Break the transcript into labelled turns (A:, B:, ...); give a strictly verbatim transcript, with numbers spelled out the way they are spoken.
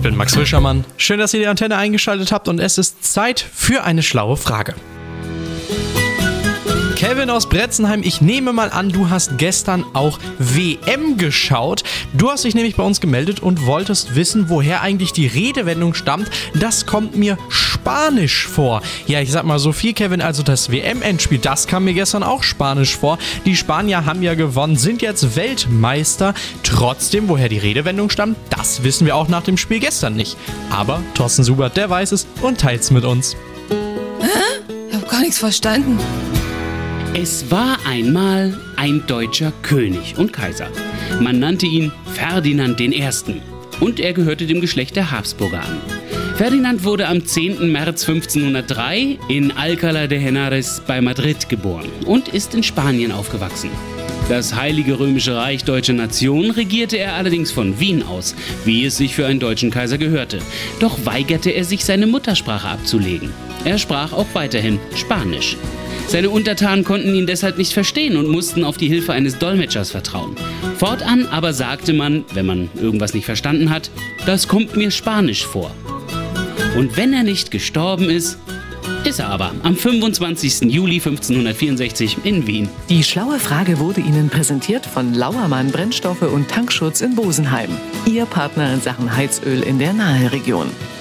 A: bin Max Wischermann. Schön, dass ihr die Antenne eingeschaltet habt und es ist Zeit für eine schlaue Frage. Kevin aus Bretzenheim, ich nehme mal an, du hast gestern auch W M geschaut. Du hast dich nämlich bei uns gemeldet und wolltest wissen, woher eigentlich die Redewendung stammt. Das kommt mir spanisch vor. Ja, ich sag mal so viel, Kevin, also das W M-Endspiel, das kam mir gestern auch spanisch vor. Die Spanier haben ja gewonnen, sind jetzt Weltmeister. Trotzdem, woher die Redewendung stammt, das wissen wir auch nach dem Spiel gestern nicht. Aber Thorsten Subert, der weiß es und teilt's mit uns.
B: Hä? Ich hab gar nichts verstanden.
C: Es war einmal ein deutscher König und Kaiser. Man nannte ihn Ferdinand der Erste. Und er gehörte dem Geschlecht der Habsburger an. Ferdinand wurde am zehnten März fünfzehnhundertdrei in Alcalá de Henares bei Madrid geboren und ist in Spanien aufgewachsen. Das Heilige Römische Reich Deutsche Nation regierte er allerdings von Wien aus, wie es sich für einen deutschen Kaiser gehörte. Doch weigerte er sich, seine Muttersprache abzulegen. Er sprach auch weiterhin Spanisch. Seine Untertanen konnten ihn deshalb nicht verstehen und mussten auf die Hilfe eines Dolmetschers vertrauen. Fortan aber sagte man, wenn man irgendwas nicht verstanden hat, das kommt mir Spanisch vor. Und wenn er nicht gestorben ist, ist er aber am fünfundzwanzigsten Juli fünfzehnhundertvierundsechzig in Wien.
D: Die schlaue Frage wurde Ihnen präsentiert von Lauermann Brennstoffe und Tankschutz in Bosenheim. Ihr Partner in Sachen Heizöl in der Naheregion.